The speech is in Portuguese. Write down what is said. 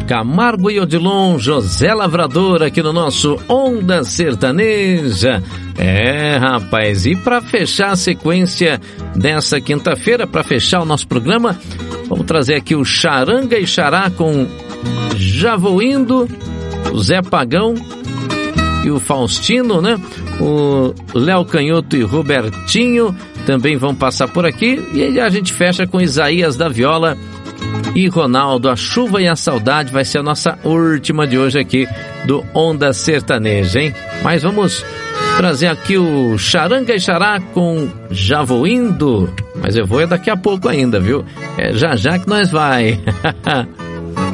Camargo e Odilon, José Lavrador aqui no nosso Onda Sertaneja. Rapaz, e para fechar a sequência dessa quinta-feira, para fechar o nosso programa, vamos trazer aqui o Charanga e Xará com Já Vou Indo, o Zé Pagão e o Faustino, né? O Léo Canhoto e Robertinho também vão passar por aqui. E aí a gente fecha com Isaías da Viola e Ronaldo, A Chuva e a Saudade. Vai ser a nossa última de hoje aqui do Onda Sertaneja, hein? Mas vamos trazer aqui o Charanga e Xará com Já Vou Indo. Mas eu vou daqui a pouco ainda, viu? Já já que nós vai.